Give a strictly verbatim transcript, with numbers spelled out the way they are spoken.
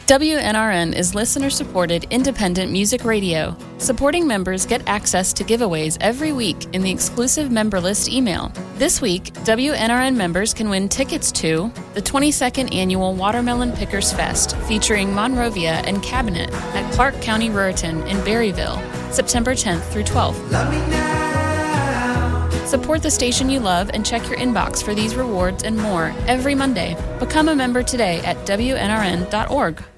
W N R N is listener-supported independent music radio. Supporting members get access to giveaways every week in the exclusive member list email. This week, W N R N members can win tickets to the twenty-second Annual Watermelon Pickers Fest featuring Monrovia and Cabinet at Clark County Ruritan in Berryville, September tenth through twelfth. Love me now. Support the station you love and check your inbox for these rewards and more every Monday. Become a member today at W N R N dot org.